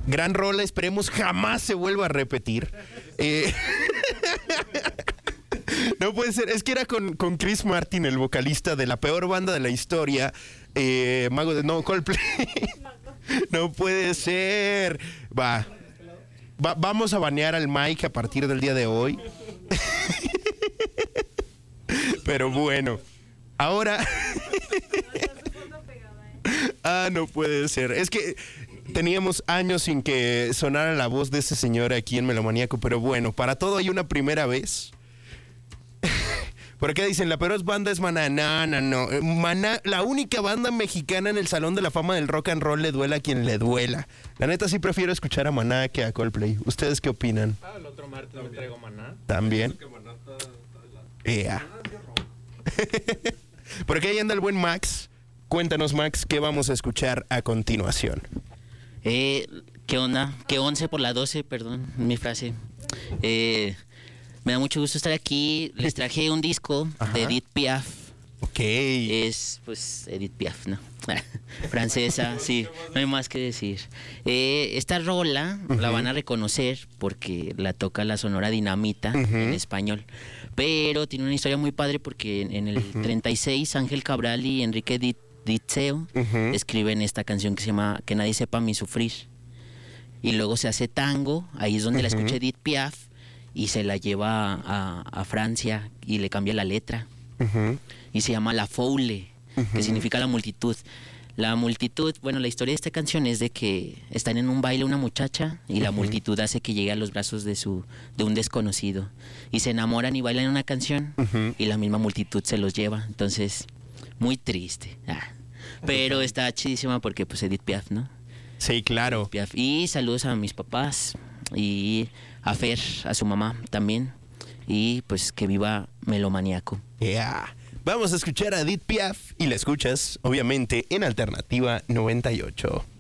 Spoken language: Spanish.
Gran rola, esperemos jamás se vuelva a repetir. No puede ser, es que era con Chris Martin, el vocalista de la peor banda de la historia, Coldplay. No puede ser. Vamos a banear al Mike a partir del día de hoy. Pero bueno, ahora... no puede ser. Es que teníamos años sin que sonara la voz de ese señor aquí en Melomaníaco, pero bueno, para todo hay una primera vez. ¿Por acá dicen, la peor banda es Maná? No. Maná, la única banda mexicana en el Salón de la Fama del Rock and Roll, le duela a quien le duela. La neta sí prefiero escuchar a Maná que a Coldplay. ¿Ustedes qué opinan? El otro martes me traigo Maná. ¿También? Por acá ahí anda el buen Max. Cuéntanos, Max, ¿qué vamos a escuchar a continuación? ¿Qué onda? ¿Qué 11 por la 12? Perdón, mi frase. Me da mucho gusto estar aquí. Les traje un disco de Edith Piaf. Ok. Es, pues, Edith Piaf, ¿no? Francesa, sí, no hay más que decir. Esta rola la van a reconocer porque la toca la Sonora Dinamita en español. Pero tiene una historia muy padre porque en el 36 Ángel Cabral y Enrique Ditseo escriben esta canción que se llama Que nadie sepa mi sufrir. Y luego se hace tango, ahí es donde la escucha Edith Piaf y se la lleva a Francia y le cambia la letra. Y se llama La Foule, que significa la multitud. La multitud, bueno, la historia de esta canción es de que están en un baile una muchacha y la multitud hace que llegue a los brazos de un desconocido. Y se enamoran y bailan una canción y la misma multitud se los lleva. Entonces, muy triste. Pero está chidísima porque pues Edith Piaf, ¿no? Sí, claro. Piaf. Y saludos a mis papás y a Fer, a su mamá también. Y pues que viva Melomaníaco. Vamos a escuchar a Edith Piaf y la escuchas, obviamente, en Alternativa 98.